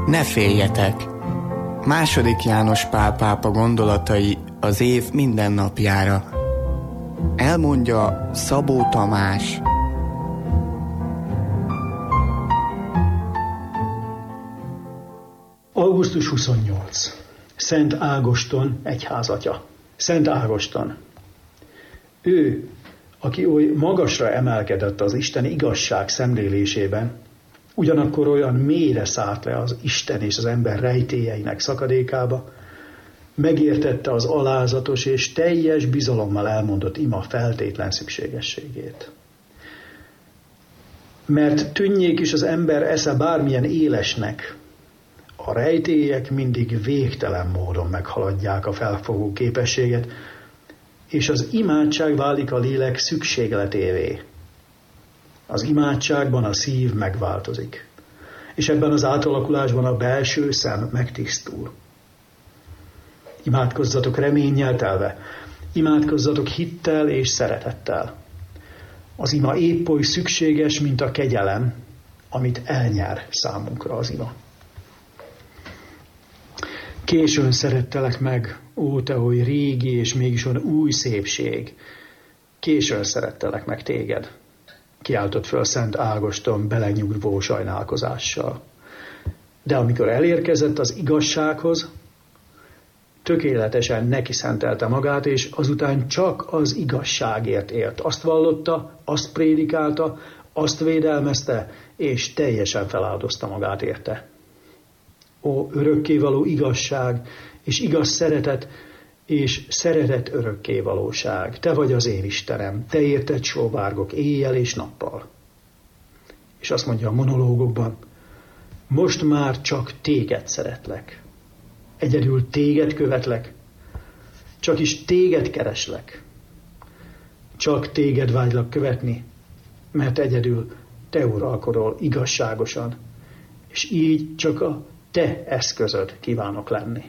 Ne féljetek! II. János Pál pápa gondolatai az év minden napjára. Elmondja Szabó Tamás. Augusztus 28. Szent Ágoston egyházatja. Szent Ágoston. Ő, aki oly magasra emelkedett az Isten igazság szemlélésében, ugyanakkor olyan mélyre szállt le az Isten és az ember rejtélyeinek szakadékába, megértette az alázatos és teljes bizalommal elmondott ima feltétlen szükségességét. Mert tűnjék is az ember esze bármilyen élesnek, a rejtélyek mindig végtelen módon meghaladják a felfogó képességet, és az imádság válik a lélek szükségletévé. Az imádságban a szív megváltozik, és ebben az átalakulásban a belső szem megtisztul. Imádkozzatok reménnyel telve, imádkozzatok hittel és szeretettel. Az ima épp oly szükséges, mint a kegyelem, amit elnyer számunkra az ima. Későn szerettelek meg, ó te oly régi és mégis olyan új szépség, későn szerettelek meg téged, kiáltott föl Szent Ágoston belenyugvó sajnálkozással. De amikor elérkezett az igazsághoz, tökéletesen neki szentelte magát, és azután csak az igazságért élt. Azt vallotta, azt prédikálta, azt védelmezte, és teljesen feláldozta magát érte. Ó, örökkévaló igazság, és igaz szeretet, és szeretet örökkévalóság. Te vagy az én Istenem, te érted sóvárgok éjjel és nappal. És azt mondja a monológokban, most már csak téged szeretlek. Egyedül téged követlek, csak is téged kereslek. Csak téged vágylak követni, mert egyedül te uralkodol igazságosan, és így csak a te eszközöd kívánok lenni.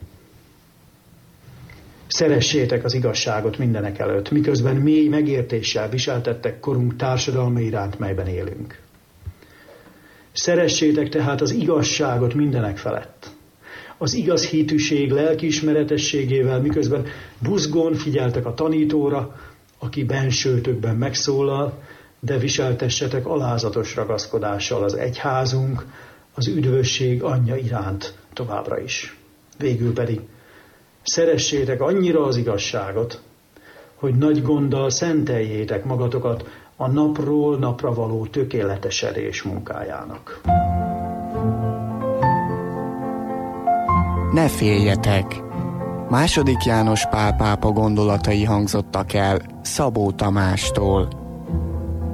Szeressétek az igazságot mindenek előtt, miközben mély megértéssel viseltettek korunk társadalma iránt, melyben élünk. Szeressétek tehát az igazságot mindenek felett. Az igaz hitűség lelkiismeretességével, miközben buzgón figyeltek a tanítóra, aki bensőtökben megszólal, de viseltessetek alázatos ragaszkodással az egyházunk, az üdvösség anyja iránt továbbra is. Végül pedig szeressétek annyira az igazságot, hogy nagy gonddal szenteljétek magatokat a napról napra való tökéletesedés munkájának. Ne féljetek! II. János Pál pápa gondolatai hangzottak el Szabó Tamástól.